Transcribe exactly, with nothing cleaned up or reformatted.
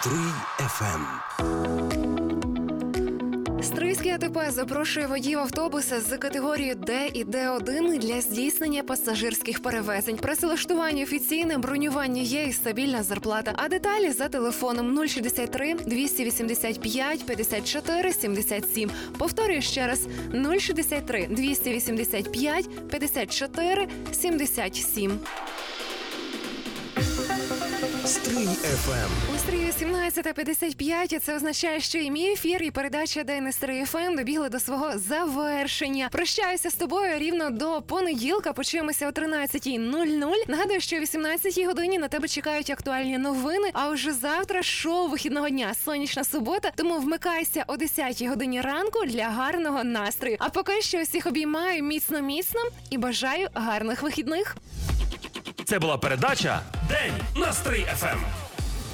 Стрий еф ем. Стрийський АТП запрошує водіїв автобуса з категорії Д і Д один для здійснення пасажирських перевезень. Працевлаштування офіційне, бронювання є і стабільна зарплата. А деталі за телефоном нуль шістдесят три двісті вісімдесят п'ять п'ятдесят чотири сімдесят сім. Повторюю ще раз: нуль шістдесят три двісті вісімдесят п'ять п'ятдесят чотири сімдесят сім. Стрий еф ем. У Стрії сімнадцята п'ятдесят п'ять, і це означає, що і мій ефір, і передача «День на Стрий еф ем» добігли до свого завершення. Прощаюся з тобою рівно до понеділка. Почуємося о тринадцятій нуль нуль. Нагадую, що о вісімнадцятій годині на тебе чекають актуальні новини, а вже завтра шоу вихідного дня, сонячна субота, тому вмикайся о десятій годині ранку для гарного настрою. А поки що усіх обіймаю міцно-міцно і бажаю гарних вихідних. Це була передача «День на Стрий еф ем».